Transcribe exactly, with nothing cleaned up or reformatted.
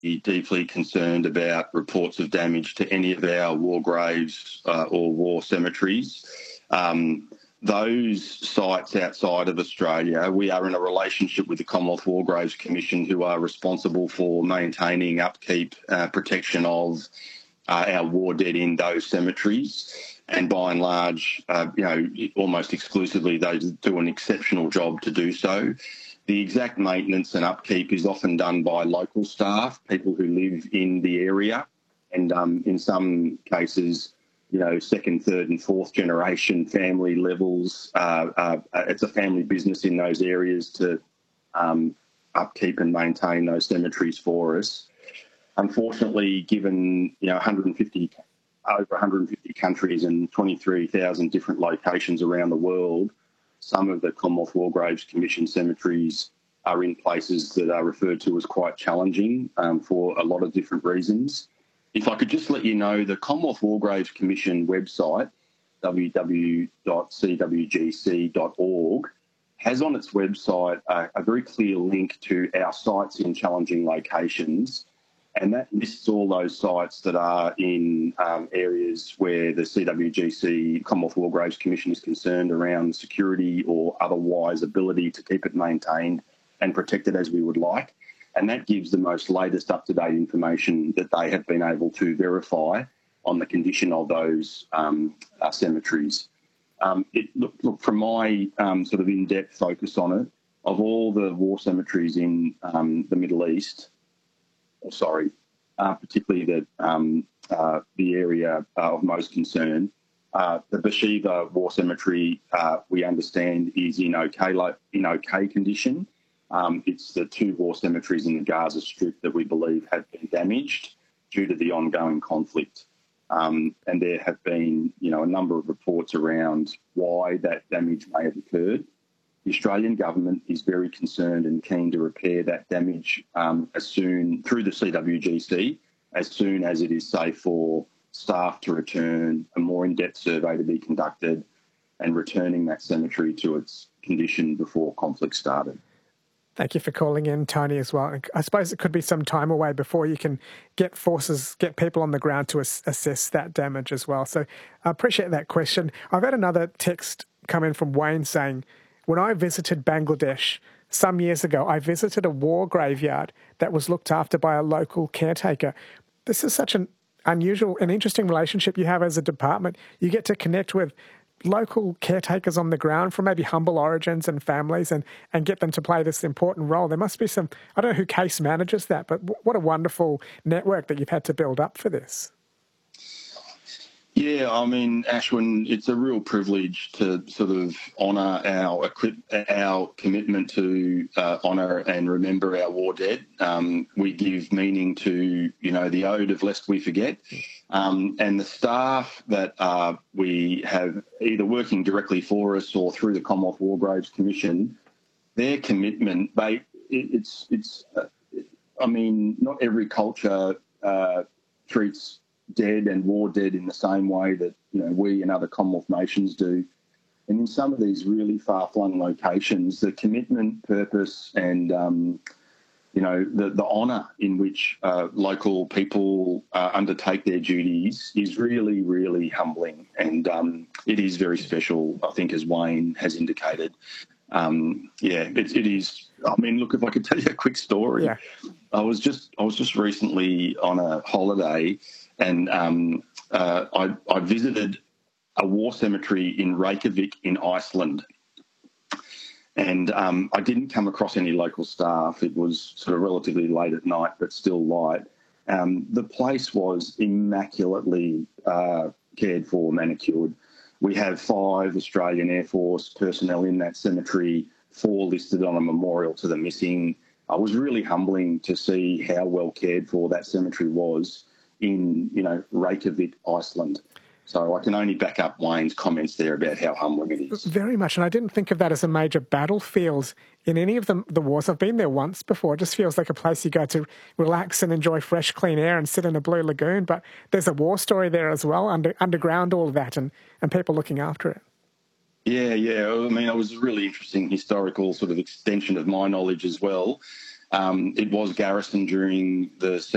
deeply concerned about reports of damage to any of our war graves uh, or war cemeteries. Um, those sites outside of Australia, we are in a relationship with the Commonwealth War Graves Commission, who are responsible for maintaining, upkeep, uh, protection of uh, our war dead in those cemeteries. And by and large, uh, you know, almost exclusively, they do an exceptional job to do so. The exact maintenance and upkeep is often done by local staff, people who live in the area, and um, in some cases, you know, second, third and fourth generation family levels. Uh, uh, it's a family business in those areas to um, upkeep and maintain those cemeteries for us. Unfortunately, given, you know, one hundred fifty, over one hundred fifty countries and twenty-three thousand different locations around the world, some of the Commonwealth War Graves Commission cemeteries are in places that are referred to as quite challenging um, for a lot of different reasons. If I could just let you know, the Commonwealth War Graves Commission website, w w w dot c w g c dot org, has on its website a, a very clear link to our sites in challenging locations, and that lists all those sites that are in um, areas where the C W G C, Commonwealth War Graves Commission, is concerned around security or otherwise ability to keep it maintained and protected as we would like. And that gives the most latest up-to-date information that they have been able to verify on the condition of those um, uh, cemeteries. Um, it, look, look, from my um, sort of in-depth focus on it, of all the war cemeteries in um, the Middle East, or sorry, uh, particularly the um, uh, the area uh, of most concern, uh, the Beersheba War Cemetery, uh, we understand, is in okay in okay condition. Um, it's the two war cemeteries in the Gaza Strip that we believe have been damaged due to the ongoing conflict. Um, and there have been, you know, a number of reports around why that damage may have occurred. The Australian government is very concerned and keen to repair that damage um, as soon, through the C W G C, as soon as it is safe for staff to return, a more in-depth survey to be conducted, and returning that cemetery to its condition before conflict started. Thank you for calling in, Tony, as well. I suppose it could be some time away before you can get forces, get people on the ground to ass- assess that damage as well. So I appreciate that question. I've had another text come in from Wayne saying, when I visited Bangladesh some years ago, I visited a war graveyard that was looked after by a local caretaker. This is such an unusual and interesting relationship you have as a department. You get to connect with local caretakers on the ground from maybe humble origins and families and, and get them to play this important role. There must be some, I don't know who case manages that, but w- what a wonderful network that you've had to build up for this. Yeah, I mean, Ashwin, it's a real privilege to sort of honour our equip, our commitment to uh, honour and remember our war dead. Um, we give meaning to, you know, the ode of Lest We Forget. Um, and the staff that uh, we have either working directly for us or through the Commonwealth War Graves Commission, their commitment, they, it, it's, it's. Uh, I mean, not every culture uh, treats dead and war dead in the same way that, you know, we and other Commonwealth nations do. And in some of these really far-flung locations, the commitment, purpose and, um, you know, the, the honour in which uh, local people uh, undertake their duties is really, really humbling. And um, it is very special, I think, as Wayne has indicated. Um, yeah, it, it is. I mean, look, if I could tell you a quick story. Yeah. I was just I was just recently on a holiday and um, uh, I, I visited a war cemetery in Reykjavik in Iceland. And um, I didn't come across any local staff. It was sort of relatively late at night, but still light. Um, the place was immaculately uh, cared for, manicured. We have five Australian Air Force personnel in that cemetery, four listed on a memorial to the missing. It was really humbling to see how well cared for that cemetery was in, you know, Reykjavik, Iceland. So I can only back up Wayne's comments there about how humbling it is. Very much, and I didn't think of that as a major battlefield in any of the, the wars. I've been there once before. It just feels like a place you go to relax and enjoy fresh, clean air and sit in a blue lagoon. But there's a war story there as well, under, underground all of that, and, and people looking after it. Yeah, yeah. I mean, it was a really interesting historical sort of extension of my knowledge as well. Um, it was garrisoned during the